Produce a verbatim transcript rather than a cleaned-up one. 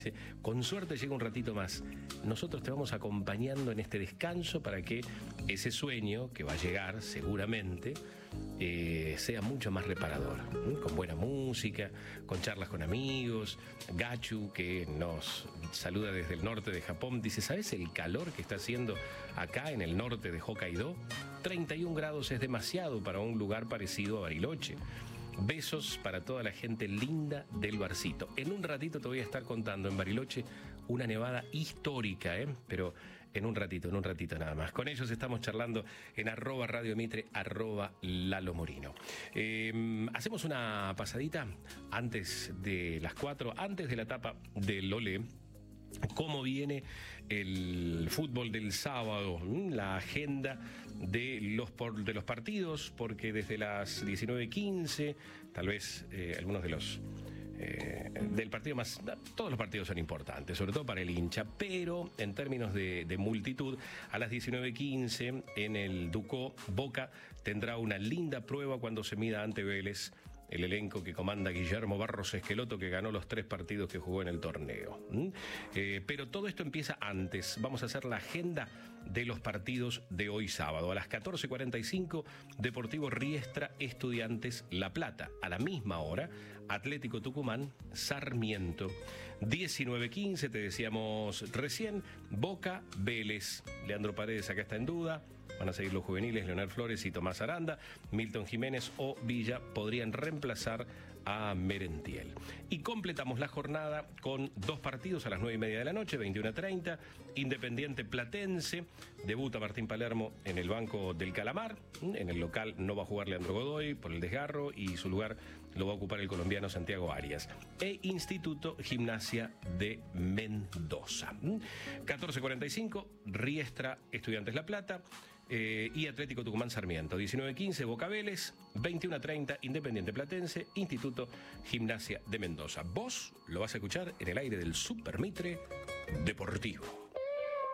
Con suerte llega un ratito más. Nosotros te vamos acompañando en este descanso para que ese sueño que va a llegar seguramente eh, sea mucho más reparador, ¿eh? Con buena música, con charlas con amigos. Gachu, que nos saluda desde el norte de Japón, dice: ¿sabes el calor que está haciendo acá en el norte de Hokkaido? treinta y un grados es demasiado para un lugar parecido a Bariloche. Besos para toda la gente linda del barcito. En un ratito te voy a estar contando en Bariloche una nevada histórica, ¿eh? Pero en un ratito, en un ratito nada más. Con ellos estamos charlando en arroba Radio Mitre, arroba Lalo Morino. Eh, hacemos una pasadita antes de las cuatro, antes de la etapa del Olé. ¿Cómo viene el fútbol del sábado? La agenda de los, por, de los partidos, porque desde las diecinueve quince, tal vez eh, algunos de los... Eh, del partido más... Todos los partidos son importantes, sobre todo para el hincha, pero en términos de, de multitud, a las diecinueve quince en el Ducó, Boca tendrá una linda prueba cuando se mida ante Vélez. El elenco que comanda Guillermo Barros Esqueloto, que ganó los tres partidos que jugó en el torneo. ¿Mm? Eh, pero todo esto empieza antes. Vamos a hacer la agenda de los partidos de hoy sábado. A las catorce cuarenta y cinco, Deportivo Riestra, Estudiantes La Plata. A la misma hora, Atlético Tucumán, Sarmiento. diecinueve quince, te decíamos recién, Boca, Vélez. Leandro Paredes acá está en duda. Van a seguir los juveniles, Leonel Flores y Tomás Aranda. Milton Jiménez o Villa podrían reemplazar a Merentiel. Y completamos la jornada con dos partidos a las nueve y media de la noche, veintiuna treinta. Independiente Platense. Debuta Martín Palermo en el banco del Calamar. En el local no va a jugar Leandro Godoy por el desgarro y su lugar lo va a ocupar el colombiano Santiago Arias. E Instituto Gimnasia de Mendoza. catorce cuarenta y cinco, Riestra, Estudiantes La Plata. Eh, y Atlético Tucumán Sarmiento. diecinueve quince, Boca Vélez. veintiuna treinta, Independiente Platense. Instituto Gimnasia de Mendoza. Vos lo vas a escuchar en el aire del Super Mitre Deportivo.